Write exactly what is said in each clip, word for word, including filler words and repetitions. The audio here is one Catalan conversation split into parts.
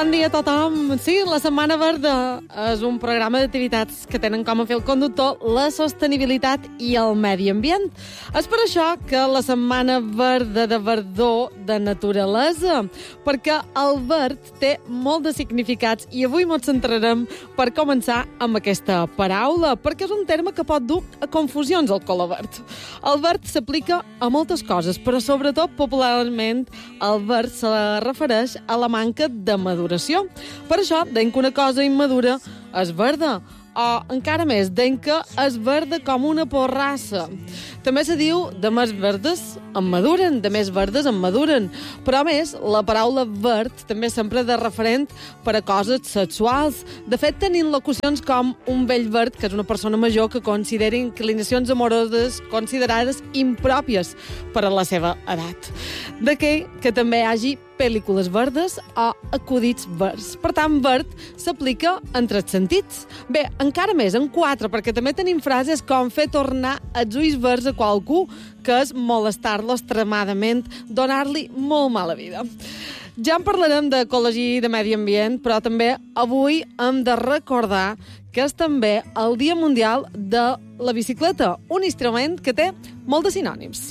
Bon dia a tothom. Sí, la Setmana Verda és un programa d'activitats que tenen com a fil conductor la sostenibilitat i el medi ambient. És per això que la Setmana Verda de Verdor de Naturalesa, perquè el verd té molt de significats i avui ens centrarem per començar amb aquesta paraula, perquè és un terme que pot dur a confusions, el color verd. El verd s'aplica a moltes coses, però sobretot popularment el verd se refereix a la manca de maduració. Per això, deim que una cosa immadura és verda, o encara més, deim que és verda com una porrassa. També se diu de més verdes en maduren, de més verdes en maduren. Però, a més, la paraula verd també sempre de referent per a coses sexuals. De fet, tenim locucions com un vell verd, que és una persona major que considera inclinacions amoroses considerades impròpies per a la seva edat. D'aquí que també hi hagi pel·lícules verdes o acudits verds. Per tant, verd s'aplica en tres sentits. Bé, encara més, en quatre, perquè també tenim frases com fer tornar els ulls verds a qualcú, que és molestar-lo extremadament, donar-li molt mala vida. Ja en parlarem d'ecologia i de medi ambient, però també avui hem de recordar que és també el Dia Mundial de la Bicicleta, un instrument que té molts de sinònims.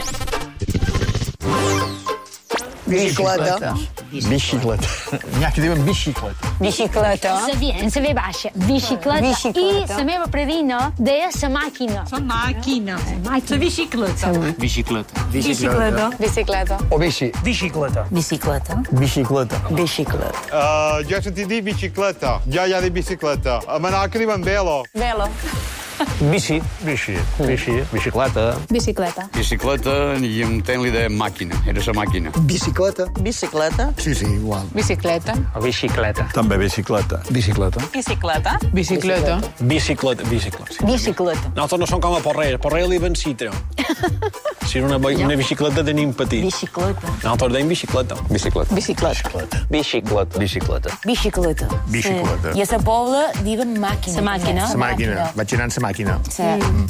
Bicicleta. Bicicleta. N'hi ha que diuen bicicleta. Bicicleta. La B, en la B baixa. Bicicleta. Bicicleta. I la meva predina deia la màquina. La màquina. La bicicleta. Bicicleta. Bicicleta. Bicicleta. O bici. Bicicleta. Bicicleta. Bicicleta. Bicicleta. Uh, jo he sentit dir bicicleta. Jo ja dic bicicleta. A Menorca diuen velo. Velo. Bici. Bici. Bici. Bicicleta. Bicicleta. Bicicleta i em ten l'idea de màquina. Era la màquina. Bicicleta. Bicicleta. Sí, sí, igual. Bicicleta. O bicicleta. També bicicleta. Bicicleta. Bicicleta. Bicicleta. Bicicleta. Bicicleta. Bicicleta. Nosaltres no som com a Porrer. Porrer li ven citra. Si era una, una bicicleta tenim petit. Bicicleta. Nosaltres deim bicicleta. Bicicleta. Bicicleta. Bicicleta. Bicicleta. Bicicleta. Bicicleta. I a la Pobla diuen màquina. La màquina. La màquina. Vaig anar amb la màquina. Sí.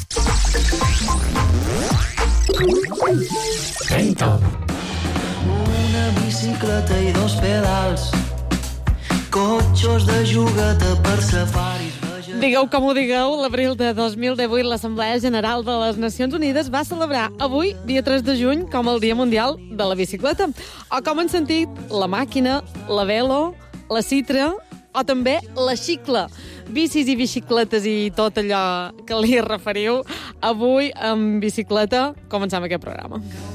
Una bicicleta i dos pedals, cotxos de jugueta per safaris. Digueu com ho digueu, l'abril de dos mil divuit l'Assemblea General de les Nacions Unides va celebrar avui, dia tres de juny, com el Dia Mundial de la Bicicleta. O com han sentit, la màquina, la velo, la citra o també la xicla. Bicis i bicicletes i tot allò que li referiu. Avui, amb bicicleta, començam aquest programa.